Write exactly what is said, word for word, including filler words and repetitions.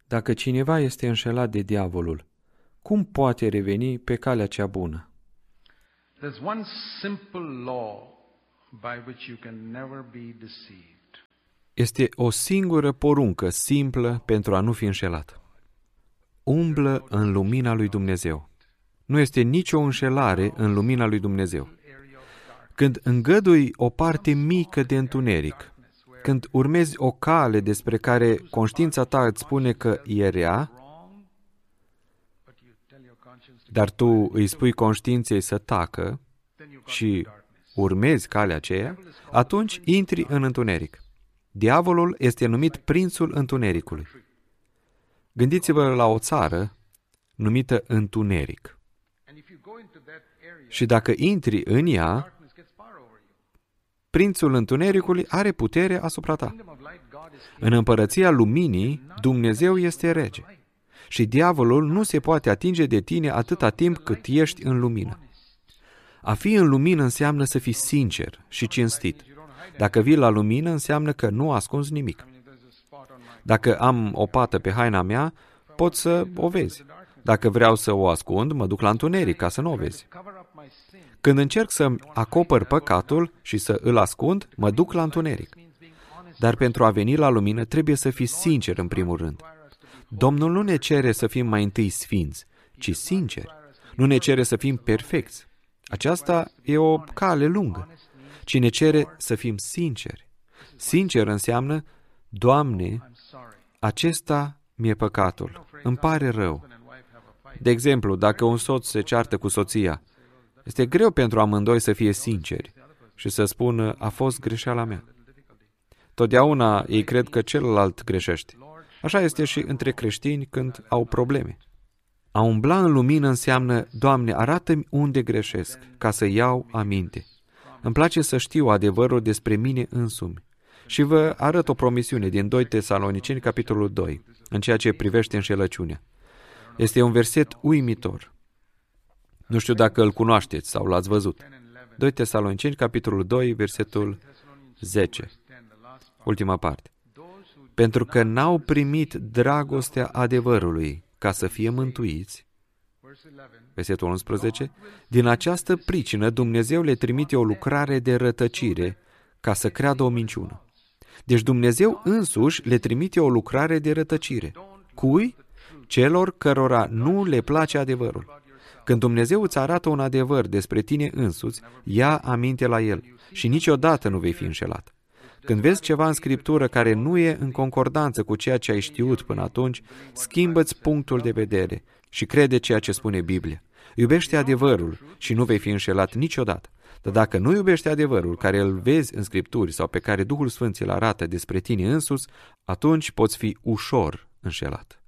Dacă cineva este înșelat de diavolul, cum poate reveni pe calea cea bună? There's one simple law by which you can never be deceived. Este o singură poruncă simplă pentru a nu fi înșelat. Umblă în lumina lui Dumnezeu. Nu este nicio înșelare în lumina lui Dumnezeu. Când îngădui o parte mică de întuneric, când urmezi o cale despre care conștiința ta îți spune că e rea, dar tu îi spui conștiinței să tacă și urmezi calea aceea, atunci intri în întuneric. Diavolul este numit prințul întunericului. Gândiți-vă la o țară numită întuneric. Și dacă intri în ea, prințul întunericului are putere asupra ta. În împărăția luminii, Dumnezeu este rege. Și diavolul nu se poate atinge de tine atâta timp cât ești în lumină. A fi în lumină înseamnă să fii sincer și cinstit. Dacă vii la lumină, înseamnă că nu ascunzi nimic. Dacă am o pată pe haina mea, pot să o vezi. Dacă vreau să o ascund, mă duc la întuneric ca să nu o vezi. Când încerc să-mi acopăr păcatul și să îl ascund, mă duc la întuneric. Dar pentru a veni la lumină, trebuie să fii sincer în primul rând. Domnul nu ne cere să fim mai întâi sfinți, ci sinceri. Nu ne cere să fim perfecți. Aceasta e o cale lungă, ci ne cere să fim sinceri. Sincer înseamnă, Doamne, acesta mi-e păcatul, îmi pare rău. De exemplu, dacă un soț se ceartă cu soția, este greu pentru amândoi să fie sinceri și să spună, a fost greșeala mea. Totdeauna ei cred că celălalt greșește. Așa este și între creștini când au probleme. A umbla în lumină înseamnă, Doamne, arată-mi unde greșesc, ca să iau aminte. Îmi place să știu adevărul despre mine însumi. Și vă arăt o promisiune din doi Tesaloniceni, capitolul doi, în ceea ce privește înșelăciunea. Este un verset uimitor. Nu știu dacă îl cunoașteți sau l-ați văzut. doi Tesaloniceni, capitolul doi, versetul zece. Ultima parte. Pentru că n-au primit dragostea adevărului ca să fie mântuiți, versetul unsprezece, din această pricină Dumnezeu le trimite o lucrare de rătăcire ca să creadă o minciună. Deci Dumnezeu însuși le trimite o lucrare de rătăcire. Cui? Celor cărora nu le place adevărul. Când Dumnezeu îți arată un adevăr despre tine însuți, ia aminte la el și niciodată nu vei fi înșelat. Când vezi ceva în Scriptură care nu e în concordanță cu ceea ce ai știut până atunci, schimbă-ți punctul de vedere și crede ceea ce spune Biblia. Iubește adevărul și nu vei fi înșelat niciodată. Dar dacă nu iubești adevărul care îl vezi în Scripturi sau pe care Duhul Sfânt îl arată despre tine însuți, atunci poți fi ușor înșelat.